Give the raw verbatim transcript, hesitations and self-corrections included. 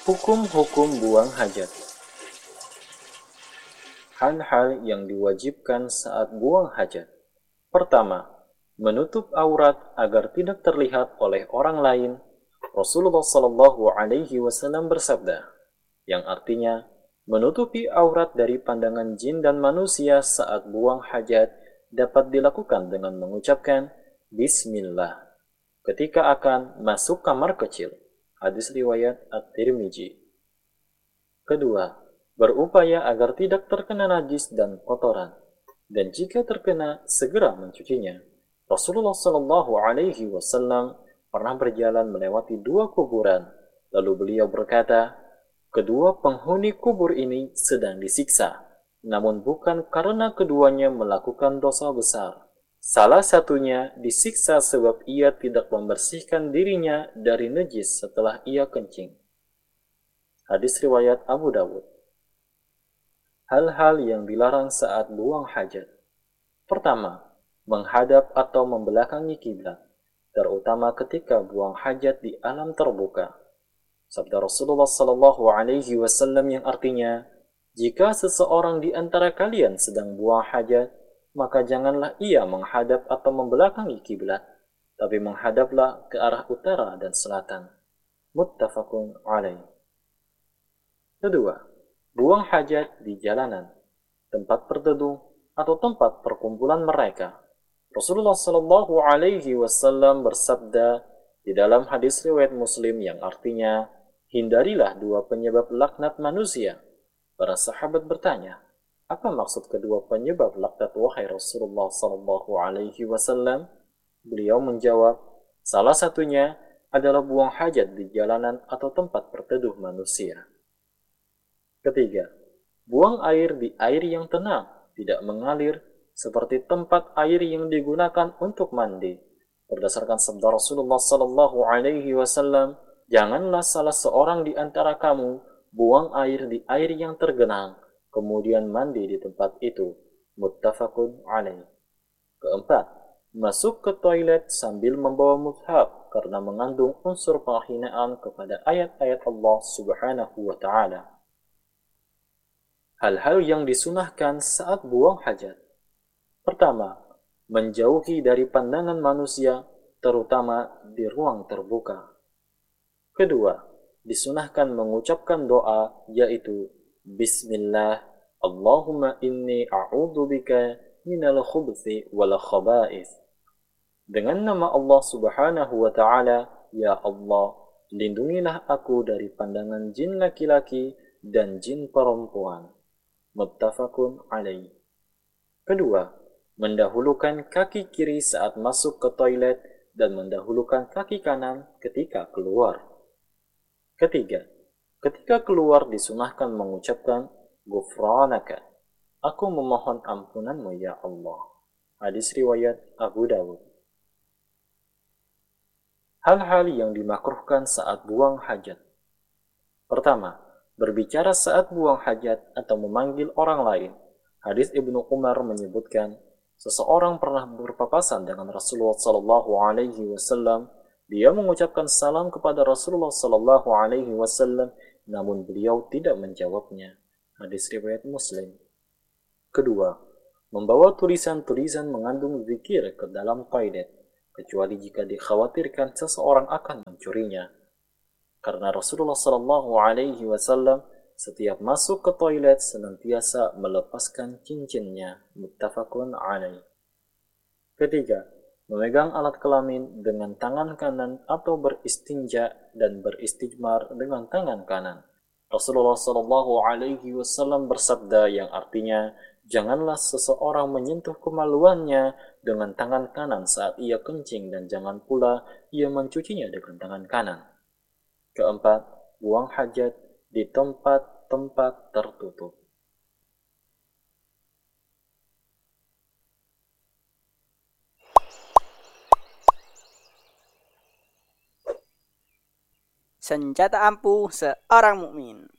Hukum-hukum buang hajat. Hal-hal yang diwajibkan saat buang hajat. Pertama, menutup aurat agar tidak terlihat oleh orang lain. Rasulullah Shallallahu Alaihi Wasallam bersabda, yang artinya menutupi aurat dari pandangan jin dan manusia saat buang hajat dapat dilakukan dengan mengucapkan Bismillah ketika akan masuk kamar kecil. Hadis riwayat At-Tirmizi. Kedua, berupaya agar tidak terkena najis dan kotoran, dan jika terkena segera mencucinya. Rasulullah Shallallahu Alaihi Wasallam pernah berjalan melewati dua kuburan, lalu beliau berkata, kedua penghuni kubur ini sedang disiksa, namun bukan karena keduanya melakukan dosa besar. Salah satunya disiksa sebab ia tidak membersihkan dirinya dari najis setelah ia kencing. Hadis riwayat Abu Dawud. Hal-hal yang dilarang saat buang hajat. Pertama, menghadap atau membelakangi kiblat, terutama ketika buang hajat di alam terbuka. Sabda Rasulullah Sallallahu Alaihi Wasallam yang artinya, jika seseorang di antara kalian sedang buang hajat, maka janganlah ia menghadap atau membelakangi kiblat, tapi menghadaplah ke arah utara dan selatan. Muttafaqun alaih. Kedua, buang hajat di jalanan, tempat berteduh, atau tempat perkumpulan mereka. Rasulullah Shallallahu Alaihi Wasallam bersabda di dalam hadis riwayat Muslim yang artinya, hindarilah dua penyebab laknat manusia. Para sahabat bertanya, apa maksud kedua penyebab laknat wahai Rasulullah Shallallahu Alaihi Wasallam? Beliau menjawab, salah satunya adalah buang hajat di jalanan atau tempat berteduh manusia. Ketiga, buang air di air yang tenang, tidak mengalir, seperti tempat air yang digunakan untuk mandi. Berdasarkan sabda Rasulullah Sallallahu Alaihi Wasallam, janganlah salah seorang di antara kamu buang air di air yang tergenang, kemudian mandi di tempat itu. Muttafaqun alaih. Keempat, masuk ke toilet sambil membawa mushaf karena mengandung unsur penghinaan kepada ayat-ayat Allah Subhanahu wa Ta'ala. Hal-hal yang disunahkan saat buang hajat. Pertama, menjauhi dari pandangan manusia, terutama di ruang terbuka. Kedua, disunahkan mengucapkan doa, yaitu Bismillah, Allahumma inni a'udzubika minal khubthi wal khaba'ith. Dengan nama Allah Subhanahu wa Ta'ala, ya Allah, lindungilah aku dari pandangan jin laki-laki dan jin perempuan. Muttafaqun alaih. Kedua, mendahulukan kaki kiri saat masuk ke toilet dan mendahulukan kaki kanan ketika keluar. Ketiga, ketika keluar disunahkan mengucapkan Ghufranaka, aku memohon ampunanmu ya Allah. Hadis riwayat Abu Dawud. Hal-hal yang dimakruhkan saat buang hajat. Pertama, berbicara saat buang hajat atau memanggil orang lain. Hadis Ibnu Umar menyebutkan, seseorang pernah berpapasan dengan Rasulullah Sallallahu Alaihi Wasallam. Dia mengucapkan salam kepada Rasulullah Sallallahu Alaihi Wasallam, namun beliau tidak menjawabnya. Hadis riwayat Muslim. Kedua, membawa tulisan-tulisan mengandung zikir ke dalam toilet, kecuali jika dikhawatirkan seseorang akan mencurinya. Karena Rasulullah Shallallahu Alaihi Wasallam setiap masuk ke toilet senantiasa melepaskan cincinnya. Muttafaqun alaih. Ketiga, memegang alat kelamin dengan tangan kanan atau beristinja dan beristijmar dengan tangan kanan. Rasulullah Shallallahu Alaihi Wasallam bersabda yang artinya, janganlah seseorang menyentuh kemaluannya dengan tangan kanan saat ia kencing dan jangan pula ia mencucinya dengan tangan kanan. Keempat, buang hajat di tempat-tempat tertutup. Senjata ampuh seorang mukmin.